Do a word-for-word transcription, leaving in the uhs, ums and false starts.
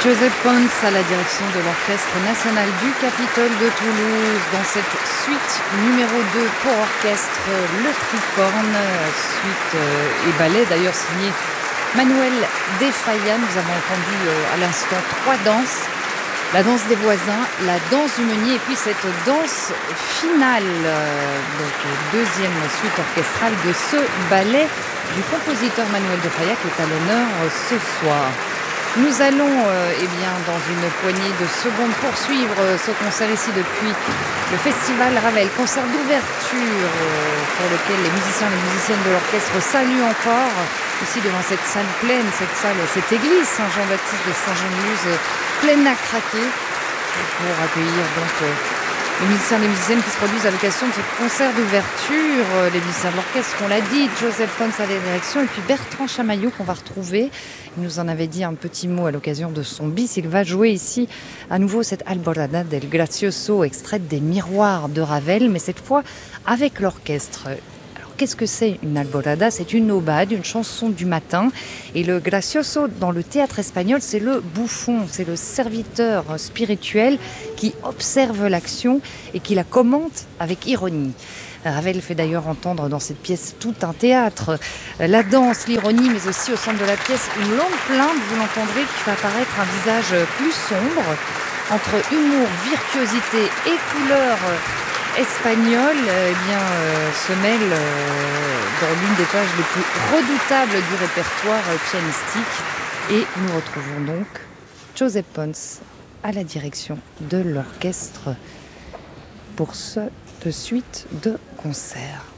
Joseph Pons à la direction de l'Orchestre national du Capitole de Toulouse dans cette suite numéro deux pour orchestre Le Tricorne, suite euh, et ballet d'ailleurs signé Manuel de Falla. Nous avons entendu euh, à l'instant trois danses, la danse des voisins, la danse du meunier et puis cette danse finale, euh, donc deuxième suite orchestrale de ce ballet du compositeur Manuel de Falla qui est à l'honneur euh, ce soir. Nous allons euh, eh bien, dans une poignée de secondes poursuivre euh, ce concert ici depuis le Festival Ravel, concert d'ouverture euh, pour lequel les musiciens et les musiciennes de l'orchestre saluent encore ici devant cette salle pleine, cette salle, cette église Saint-Jean-Baptiste de Saint-Jean-de-Luz euh, pleine à craquer pour accueillir donc euh, les musiciens et les musiciennes qui se produisent à l'occasion de ce concert d'ouverture. Euh, les musiciens de l'orchestre, on l'a dit, Joseph Pons à la direction et puis Bertrand Chamaillot qu'on va retrouver. Il nous en avait dit un petit mot à l'occasion de son bis. Il va jouer ici à nouveau cette Alborada del Gracioso, extraite des Miroirs de Ravel, mais cette fois avec l'orchestre. Alors qu'est-ce que c'est une Alborada ? C'est une aubade, une chanson du matin. Et le Gracioso, dans le théâtre espagnol, c'est le bouffon, c'est le serviteur spirituel qui observe l'action et qui la commente avec ironie. Ravel fait d'ailleurs entendre dans cette pièce tout un théâtre, la danse, l'ironie, mais aussi au centre de la pièce une longue plainte, vous l'entendrez, qui fait apparaître un visage plus sombre, entre humour, virtuosité et couleur espagnole, eh bien, euh, se mêle euh, dans l'une des pages les plus redoutables du répertoire pianistique. Et nous retrouvons donc Joseph Pons à la direction de l'orchestre pour ce de suite de concert.